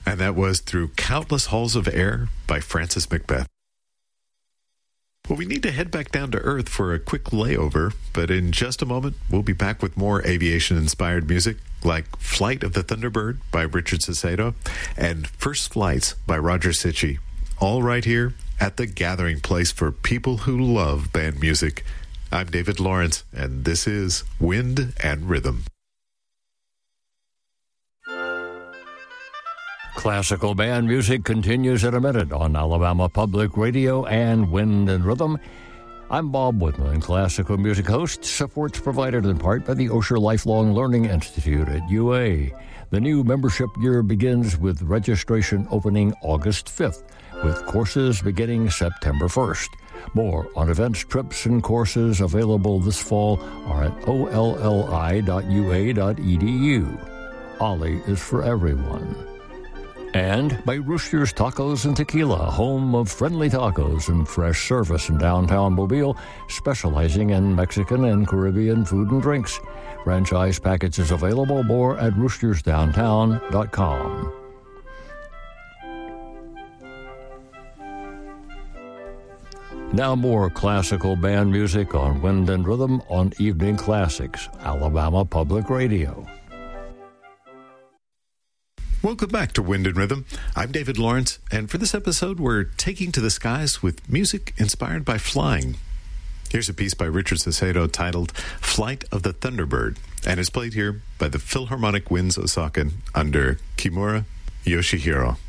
And that was Through Countless Halls of Air by Francis Macbeth. Well, we need to head back down to Earth for a quick layover, but in just a moment, we'll be back with more aviation-inspired music, like Flight of the Thunderbird by Richard Sissedo and First Flights by Roger Sitchy, all right here at the gathering place for people who love band music. I'm David Lawrence, and this is Wind and Rhythm. Classical band music continues in a minute on Alabama Public Radio and Wind and Rhythm. I'm Bob Whitman, classical music host, supports provided in part by the Osher Lifelong Learning Institute at UA. The new membership year begins with registration opening August 5th, with courses beginning September 1st. More on events, trips, and courses available this fall are at olli.ua.edu. Ollie is for everyone. And by Rooster's Tacos and Tequila, home of friendly tacos and fresh service in downtown Mobile, specializing in Mexican and Caribbean food and drinks. Franchise packages available. More at roostersdowntown.com. Now more classical band music on Wind and Rhythm on Evening Classics, Alabama Public Radio. Welcome back to Wind and Rhythm. I'm David Lawrence, and for this episode, we're taking to the skies with music inspired by flying. Here's a piece by Richard Sissedo titled Flight of the Thunderbird, and it's played here by the Philharmonic Winds Osaka under Kimura Yoshihiro.